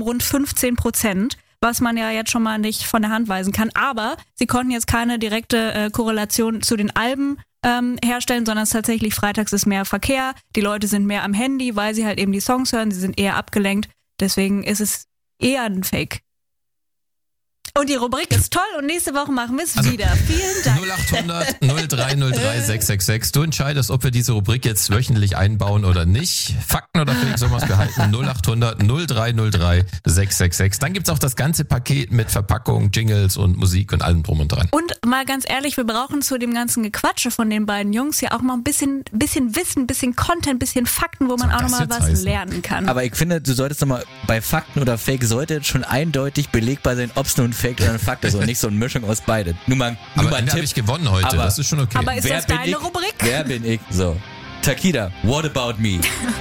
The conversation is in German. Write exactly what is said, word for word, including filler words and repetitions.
um rund fünfzehn Prozent, was man ja jetzt schon mal nicht von der Hand weisen kann. Aber sie konnten jetzt keine direkte äh, Korrelation zu den Alben ähm, herstellen, sondern es ist tatsächlich freitags ist mehr Verkehr, die Leute sind mehr am Handy, weil sie halt eben die Songs hören, sie sind eher abgelenkt. Deswegen ist es eher ein Fake. Und die Rubrik ist toll und nächste Woche machen wir es also wieder. Vielen Dank. null achthundert null drei null drei sechs sechs sechs. Du entscheidest, ob wir diese Rubrik jetzt wöchentlich einbauen oder nicht. Fakten oder Fake sollen wir es behalten. null achthundert null drei null drei sechs sechs sechs. Dann gibt's auch das ganze Paket mit Verpackung, Jingles und Musik und allem drum und dran. Und mal ganz ehrlich, wir brauchen zu dem ganzen Gequatsche von den beiden Jungs ja auch mal ein bisschen, bisschen Wissen, bisschen Content, bisschen Fakten, wo man auch nochmal was heißen? lernen kann. Aber ich finde, du solltest nochmal bei Fakten oder Fake sollte schon eindeutig belegbar sein, ob es nun ein Fake oder ein Fakt ist und nicht so eine Mischung aus beiden. Nur mal, nur aber mal ein Tipp. habe ich gewonnen heute, aber, das ist schon okay. Aber ist Wer das deine ich? Rubrik? Wer bin ich? So. Takida, what about me?